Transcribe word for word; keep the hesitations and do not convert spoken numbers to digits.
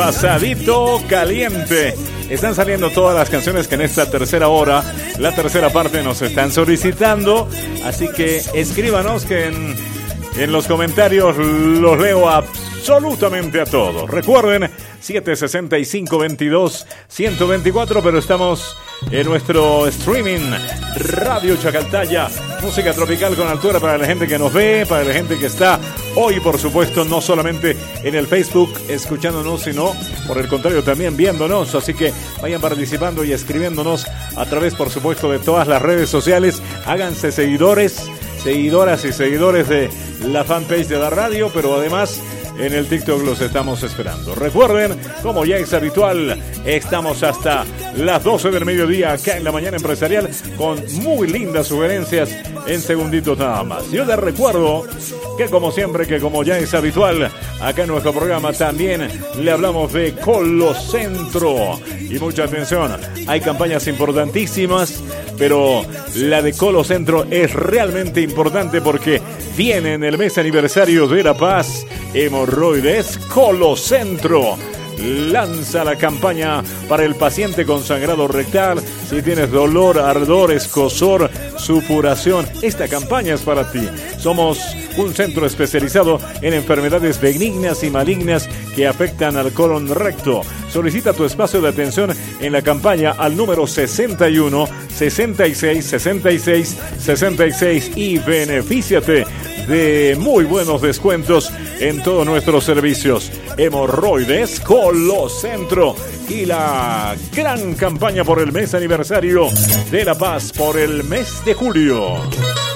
Pasadito Caliente. Están saliendo todas las canciones que en esta tercera hora, la tercera parte, nos están solicitando. Así que escríbanos que en, en los comentarios los leo absolutamente a todos. Recuerden, siete sesenta y cinco, veintidós, ciento veinticuatro, pero estamos en nuestro streaming Radio Chacaltaya, música tropical con altura para la gente que nos ve, para la gente que está hoy, por supuesto, no solamente en el Facebook escuchándonos, sino por el contrario también viéndonos. Así que vayan participando y escribiéndonos a través, por supuesto, de todas las redes sociales. Háganse seguidores, seguidoras y seguidores de la fanpage de la radio, pero además en el TikTok los estamos esperando. Recuerden, como ya es habitual, estamos hasta las doce del mediodía acá en La Mañana Empresarial con muy lindas sugerencias en segunditos nada más. Yo les recuerdo que como siempre, que como ya es habitual, acá en nuestro programa también le hablamos de Colocentro. Y mucha atención, hay campañas importantísimas, pero la de Colocentro es realmente importante porque viene en el mes aniversario de La Paz. Hemorroides, Colocentro lanza la campaña para el paciente con sangrado rectal. Si tienes dolor, ardor, escozor, supuración, esta campaña es para ti. Somos un centro especializado en enfermedades benignas y malignas que afectan al colon recto. Solicita tu espacio de atención en la campaña al número sesenta y uno, sesenta y seis, sesenta y seis, sesenta y seis y benefíciate de muy buenos descuentos en todos nuestros servicios. Hemorroides, Colocentro y la gran campaña por el mes aniversario de La Paz por el mes de julio.